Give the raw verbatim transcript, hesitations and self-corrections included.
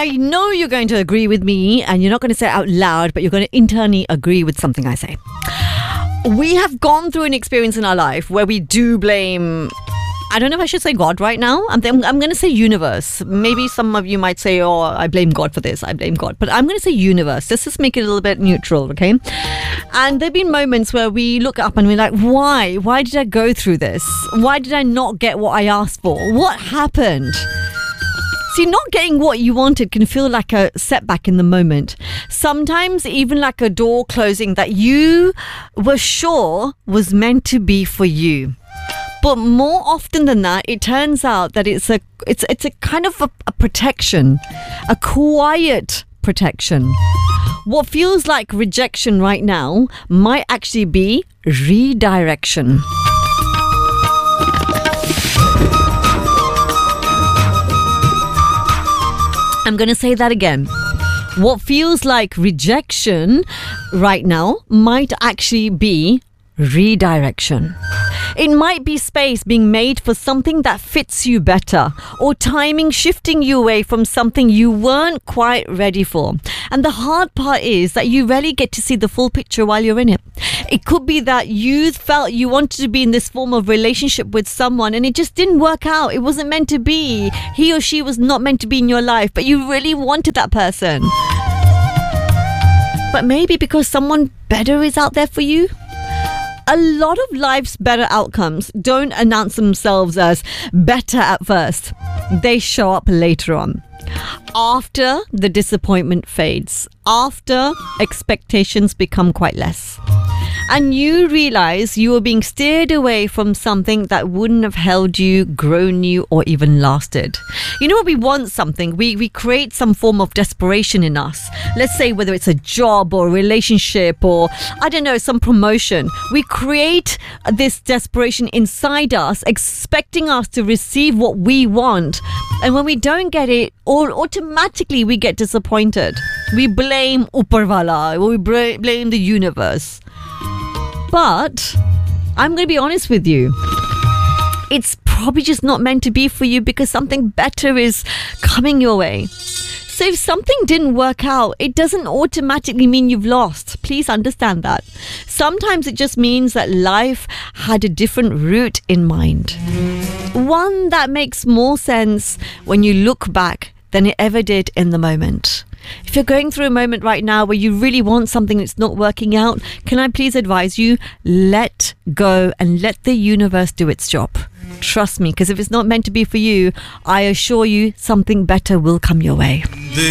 I know you're going to agree with me, and you're not going to say it out loud, but you're going to internally agree with something I say. We have gone through an experience in our life where we do blame, I don't know if I should say God right now. I'm, th- I'm going to say universe. Maybe some of you might say, oh, I blame God for this. I blame God. But I'm going to say universe. Let's just make it a little bit neutral, okay? And there have been moments where we look up and we're like, why? Why did I go through this? Why did I not get what I asked for? What happened? See, not getting what you wanted can feel like a setback in the moment. Sometimes even like a door closing that you were sure was meant to be for you. But more often than that, it turns out that it's a it's it's a kind of a, a protection, a quiet protection. What feels like rejection right now might actually be redirection. I'm going to say that again. What feels like rejection right now might actually be redirection. It might be space being made for something that fits you better, or timing shifting you away from something you weren't quite ready for. And the hard part is that you rarely get to see the full picture while you're in it. It could be that you felt you wanted to be in this form of relationship with someone and it just didn't work out. It wasn't meant to be. He or she was not meant to be in your life, but you really wanted that person. But maybe because someone better is out there for you. A lot of life's better outcomes don't announce themselves as better at first. They show up later on. After the disappointment fades. After expectations become quite less. And you realize you are being steered away from something that wouldn't have held you, grown you, or even lasted. You know, when we want something, we, we create some form of desperation in us. Let's say whether it's a job or a relationship or, I don't know, some promotion. We create this desperation inside us, expecting us to receive what we want. And when we don't get it, or automatically we get disappointed. We blame Uparwala, or we blame the universe. But I'm going to be honest with you. It's probably just not meant to be for you because something better is coming your way. So if something didn't work out, it doesn't automatically mean you've lost. Please understand that. Sometimes it just means that life had a different route in mind. One that makes more sense when you look back than it ever did in the moment. If you're going through a moment right now where you really want something that's not working out, can I please advise you, let go and let the universe do its job. Trust me, because if it's not meant to be for you, I assure you something better will come your way.